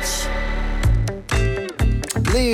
Le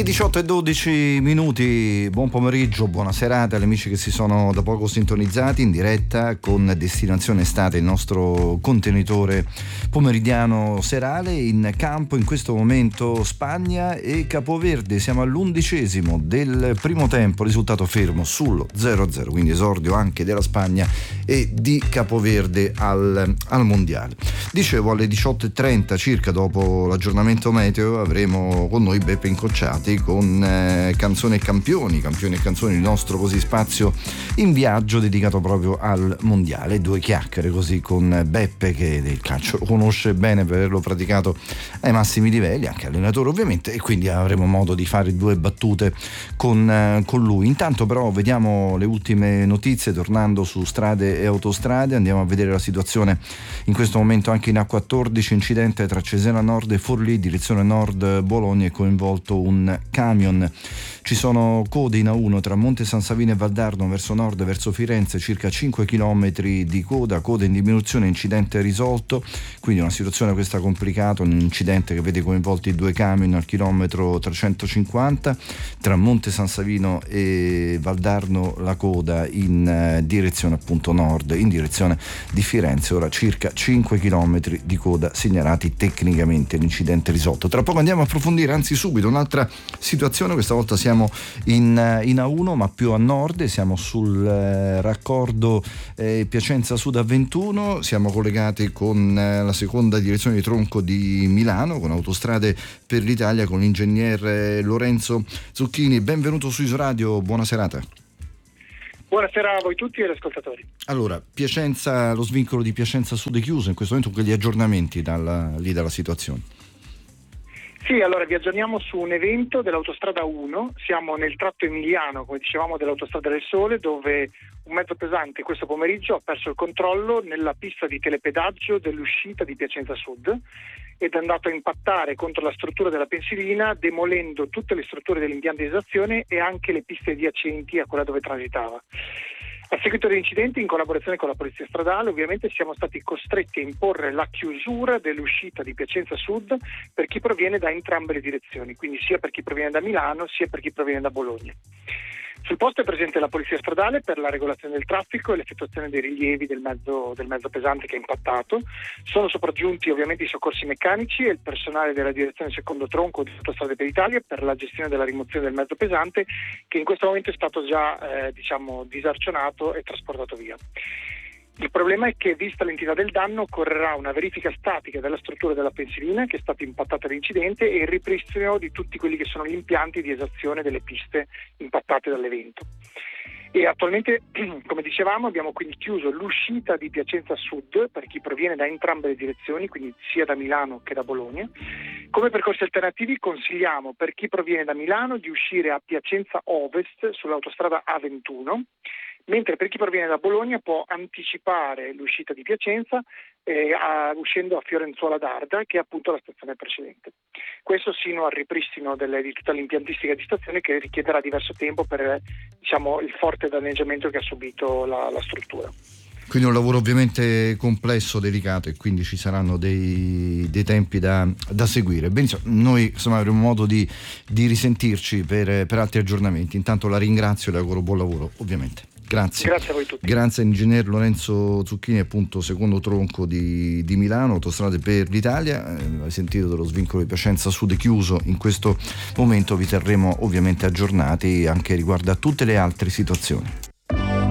18:12, buon pomeriggio, buona serata agli amici che si sono da poco sintonizzati in diretta con Destinazione Estate, il nostro contenitore pomeridiano serale. In campo in questo momento Spagna e Capoverde, siamo all'11° del primo tempo, risultato fermo sullo 0-0, quindi esordio anche della Spagna e di Capoverde al Mondiale. Dicevo, alle 18:30 circa, dopo l'aggiornamento meteo, avremo con noi Beppe Incocciati con Canzone e Campioni e Canzoni, il nostro così spazio in viaggio dedicato proprio al Mondiale. Due chiacchiere così con Beppe, che del calcio lo conosce bene per averlo praticato ai massimi livelli, anche allenatore ovviamente, e quindi avremo modo di fare due battute con lui. Intanto però vediamo le ultime notizie, tornando su strade e autostrade. Andiamo a vedere la situazione in questo momento anche in A14, incidente tra Cesena Nord e Forlì, direzione nord Bologna, è coinvolto un camion. Ci sono code in A1 tra Monte San Savino e Valdarno verso nord, verso Firenze, circa 5 km di coda in diminuzione, incidente risolto, quindi una situazione questa complicata, un incidente che vede coinvolti due camion al chilometro 350, tra Monte San Savino e Valdarno la coda in direzione appunto nord, in direzione di Firenze, ora circa 5 km di coda segnalati, tecnicamente l'incidente risolto. Tra poco andiamo a approfondire, anzi subito, un'altra situazione, questa volta siamo in A1 ma più a nord, siamo sul raccordo Piacenza Sud A21, siamo collegati con la seconda direzione di tronco di Milano, con Autostrade per l'Italia, con l'ingegner Lorenzo Zucchini. Benvenuto su Isoradio, buona serata. Buonasera a voi tutti e agli ascoltatori. Allora, Piacenza, lo svincolo di Piacenza Sud è chiuso in questo momento, con gli aggiornamenti dalla situazione. Sì, allora vi aggiorniamo su un evento dell'autostrada 1, siamo nel tratto emiliano, come dicevamo, dell'autostrada del Sole, dove un mezzo pesante questo pomeriggio ha perso il controllo nella pista di telepedaggio dell'uscita di Piacenza Sud ed è andato a impattare contro la struttura della pensilina, demolendo tutte le strutture dell'impiantizzazione e anche le piste adiacenti a quella dove transitava. A seguito dell'incidente, in collaborazione con la Polizia Stradale, ovviamente siamo stati costretti a imporre la chiusura dell'uscita di Piacenza Sud per chi proviene da entrambe le direzioni, quindi sia per chi proviene da Milano sia per chi proviene da Bologna. Sul posto è presente la Polizia Stradale per la regolazione del traffico e l'effettuazione dei rilievi del mezzo pesante che ha impattato. Sono sopraggiunti ovviamente i soccorsi meccanici e il personale della direzione secondo tronco di Autostrade per l'Italia per la gestione della rimozione del mezzo pesante, che in questo momento è stato già disarcionato e trasportato via. Il problema è che, vista l'entità del danno, occorrerà una verifica statica della struttura della pensilina che è stata impattata dall'incidente e il ripristino di tutti quelli che sono gli impianti di esazione delle piste impattate dall'evento. E attualmente, come dicevamo, abbiamo quindi chiuso l'uscita di Piacenza Sud per chi proviene da entrambe le direzioni, quindi sia da Milano che da Bologna. Come percorsi alternativi consigliamo per chi proviene da Milano di uscire a Piacenza Ovest sull'autostrada A21, mentre per chi proviene da Bologna può anticipare l'uscita di Piacenza uscendo a Fiorenzuola d'Arda, che è appunto la stazione precedente. Questo sino al ripristino di tutta l'impiantistica di stazione, che richiederà diverso tempo per il forte danneggiamento che ha subito la struttura. Quindi un lavoro ovviamente complesso, delicato, e quindi ci saranno dei tempi da seguire. Benissimo, noi insomma avremo modo di risentirci per altri aggiornamenti. Intanto la ringrazio e le auguro buon lavoro, ovviamente. Grazie. Grazie a voi tutti. Grazie all'ingegner Lorenzo Zucchini, appunto secondo tronco di Milano, Autostrade per l'Italia. Hai sentito dello svincolo di Piacenza Sud chiuso in questo momento, vi terremo ovviamente aggiornati anche riguardo a tutte le altre situazioni.